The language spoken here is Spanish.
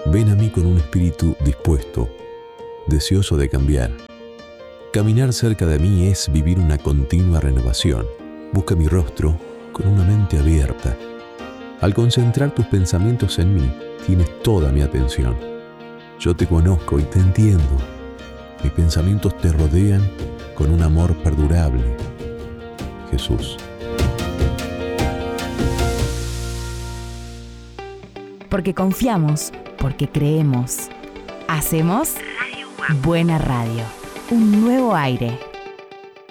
Ven a mí con un espíritu dispuesto, deseoso de cambiar. Caminar cerca de mí es vivir una continua renovación. Busca mi rostro con una mente abierta. Al concentrar tus pensamientos en mí, tienes toda mi atención. Yo te conozco y te entiendo. Mis pensamientos te rodean con un amor perdurable. Jesús. Porque confiamos, porque creemos. Hacemos Buena Radio. Un nuevo aire.